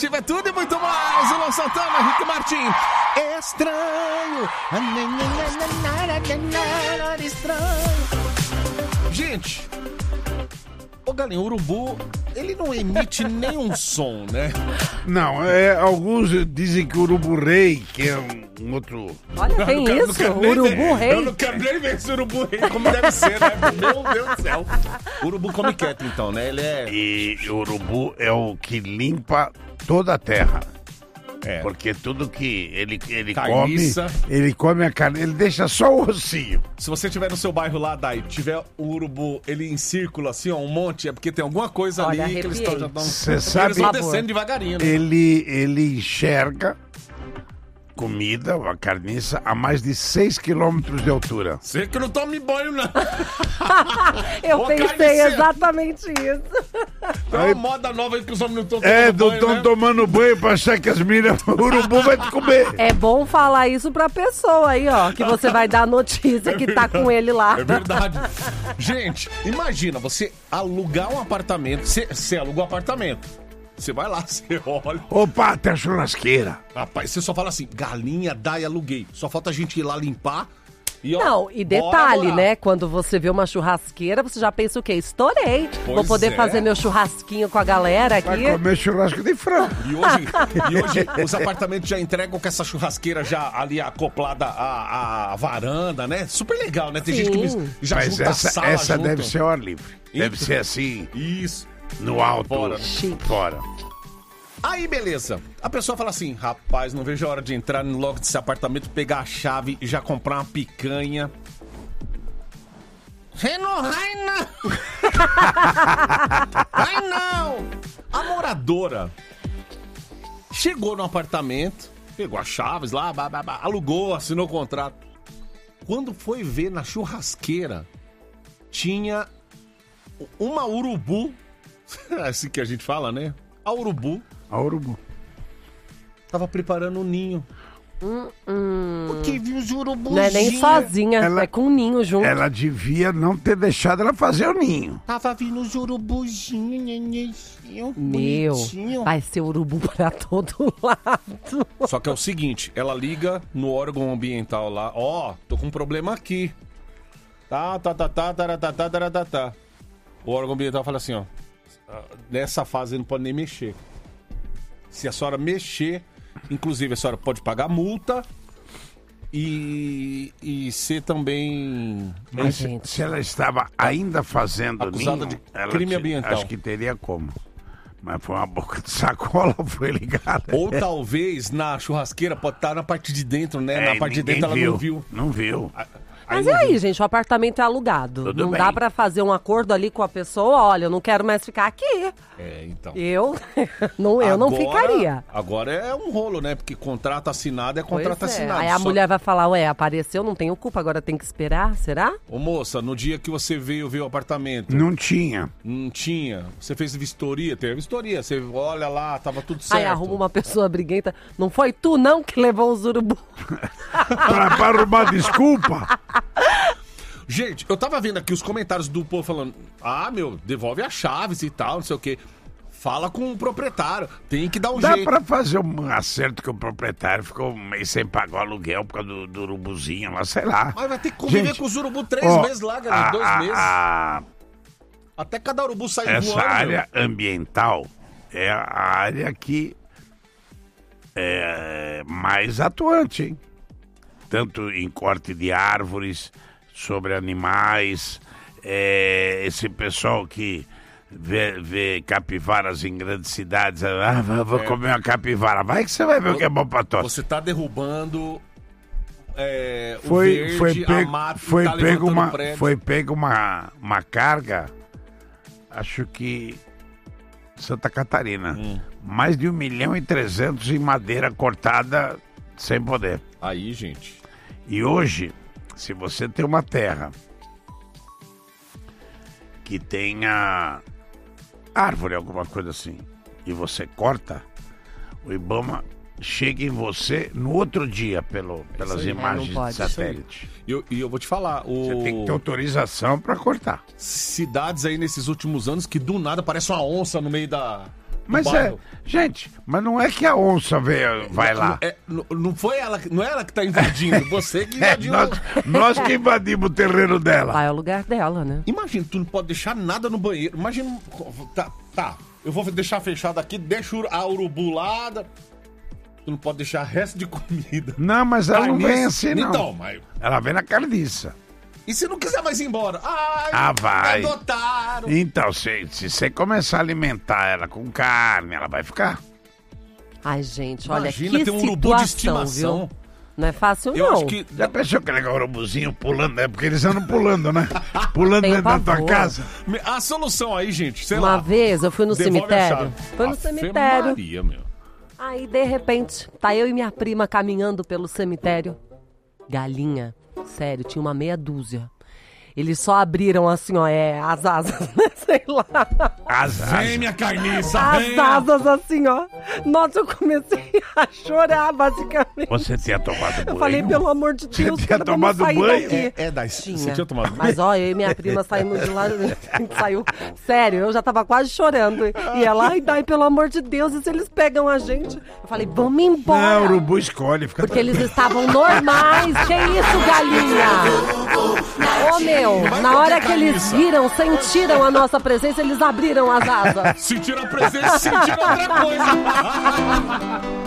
Ativa é tudo e muito mais. O Luan Santana, Rick Martin. Estranho. Gente, o galinho, o urubu, ele não emite nenhum som, né? Não, alguns dizem que o urubu rei, que é um outro... Olha, tem isso, urubu rei. Eu não quero nem ver esse urubu rei como deve ser, né? Meu Deus do céu. O urubu come quieto, então, né? Ele é... E o urubu é o que limpa toda a terra. É. Porque tudo que ele Carniça. come, ele come a carne, ele deixa só o ossinho. Se você tiver no seu bairro lá, Dai, tiver um urubu, ele em círculo, assim, ó, um monte, é porque tem alguma coisa Olha, ali que eles estão já dando. Você sabe, eles vão descendo devagarinho, né? ele enxerga comida, a carniça, a mais de 6 quilômetros de altura. Você que não tome banho, não. Eu Ô, pensei carniceiro. exatamente isso. Tem uma moda nova aí que os homens não estão Estão tomando banho pra achar que as meninas, o urubu vai te comer. É bom falar isso pra pessoa aí, ó, que você vai dar a notícia que tá com ele lá. É verdade. Gente, imagina você alugar um apartamento. Você alugou um apartamento. Você vai lá, você olha. Opa, tem a churrasqueira. Rapaz, você só fala assim, galinha, dai, aluguei. Só falta a gente ir lá limpar. E, ó, Não, e bora detalhe, morar. né? Quando você vê uma churrasqueira, você já pensa o quê? Estourei. Vou Pois poder é. fazer meu churrasquinho com a galera Vai aqui. comer churrasco de frango. E hoje os apartamentos já entregam com essa churrasqueira já ali acoplada à varanda, né? Super legal, né? Tem gente que já Mas junta a sala essa junto. deve ser ao ar livre. Deve Então. ser assim, Isso. no alto. Fora. Fora. Aí, beleza. A pessoa fala assim, rapaz, não vejo a hora de entrar logo desse apartamento, pegar a chave e já comprar uma picanha. Renohaina! Ai, não! A moradora chegou no apartamento, pegou as chaves lá, alugou, assinou o contrato. Quando foi ver na churrasqueira, tinha uma urubu, é assim que a gente fala, né? A urubu A urubu. tava preparando um ninho. Porque viu os urubuzinhos. Não é nem sozinha, Ela- é com um ninho junto. Ela devia não ter deixado ela fazer o ninho. Tava vindo os urubuzinhos, nenenzinho, Meu, bonitinho. vai ser urubu pra todo lado. Só que é o seguinte, ela liga no órgão ambiental lá, ó, tô com um problema aqui. Tá. O órgão ambiental fala assim, ó, nessa fase não pode nem mexer. Se a senhora mexer, inclusive a senhora pode pagar multa e ser também... Mas gente. se ela estava ainda fazendo Acusada ninho, de ela crime ambiental. Acho que teria como. Mas foi uma boca de sacola, foi ligada. Ou talvez na churrasqueira pode estar na parte de dentro, né? Na parte de ninguém dentro ela não viu. Não viu. Mas não e aí, viu. gente, o apartamento é alugado. Tudo não bem. dá pra fazer um acordo ali com a pessoa, olha, eu não quero mais ficar aqui. É, então. Eu não ficaria. Agora é um rolo, né? Porque contrato assinado é contrato Pois é. assinado. Aí a Só- mulher vai falar, ué, apareceu, não tenho culpa, agora tem que esperar, será? Ô moça, no dia que você veio ver o apartamento, Não tinha. não tinha. Você fez vistoria? Teve vistoria. Você olha lá, tava tudo certo. Aí arruma uma pessoa briguenta. Não foi tu, não, que levou os urubu? Pra arrumar desculpa. Gente, eu tava vendo aqui os comentários do povo falando: ah, meu, devolve as chaves e tal, não sei o quê. Fala com o proprietário, tem que dar um Dá jeito. pra fazer um acerto que o proprietário ficou um mês sem pagar o aluguel por causa do urubuzinho lá, sei lá. Mas vai ter que conviver Gente, com os urubu 3 ó, meses lá, galera, 2 meses. Até cada urubu sair Essa voando. área ambiental é a área que é mais atuante, hein? Tanto em corte de árvores, sobre animais, esse pessoal que vê capivaras em grandes cidades, vou comer uma capivara, vai que você vai ver o que é bom pra todos. Você tá derrubando o Foi verde, a pego, mata, foi tá pego levantando uma, prédio. foi pego uma carga, acho que Santa Catarina, mais de 1.300.000 em madeira cortada sem poder. Aí, gente. E hoje, se você tem uma terra que tenha árvore, alguma coisa assim, e você corta, o IBAMA chega em você no outro dia pelas aí, imagens não pode. de satélite. E eu vou te falar, Você tem que ter autorização para cortar. cidades aí nesses últimos anos que do nada parece uma onça no meio da... Mas bairro. gente, mas não é que a onça vai lá. Não foi ela, não é ela que tá invadindo, você que invadiu. Nós que invadimos o terreno dela. Ah, é o lugar dela, né? Imagina, tu não pode deixar nada no banheiro. Imagina, tá, eu vou deixar fechado aqui, deixa a urubu lá. Tu não pode deixar resto de comida. Não, mas ela não vem assim, não. Então, mas... Ela vem na carniça. E se não quiser mais ir embora? Vai. Adotaram. Então, se você começar a alimentar ela com carne, ela vai ficar. Ai, gente, olha Imagina, que ter um urubu de situação, estimação. viu? Não é fácil, Eu não. acho que... Já pensou que legal o urubuzinho pulando? É porque eles andam pulando, né? Pulando Tem dentro da tua pavor. casa. A solução aí, gente, sei Uma lá. vez eu fui no Devolve a cemitério. chave. Foi no Ave cemitério. Maria, meu. Aí, de repente, tá eu e minha prima caminhando pelo cemitério. Galinha, sério, tinha uma meia dúzia. Eles só abriram assim, ó, as asas, né? Sei lá. Vem, minha carniça, As vem. asas assim, ó. Nossa, eu comecei a chorar, basicamente. Você tinha tomado banho? Eu falei, pelo amor de Deus, tinha cara, vamos tomado sair banho? daqui. Você Tinha. tinha tomado banho? Mas ó, eu e minha prima saímos de lá, a gente saiu, sério, eu já tava quase chorando. E ela, ai, pelo amor de Deus, e se eles pegam a gente? Eu falei, vamos embora. Não, o urubu escolhe. Fica Porque eles estavam normais. Que isso, galinha? Ô, meu, na hora que eles viram, sentiram a nossa presença, eles abriram as asas. Sentiram a presença, sentiram outra coisa.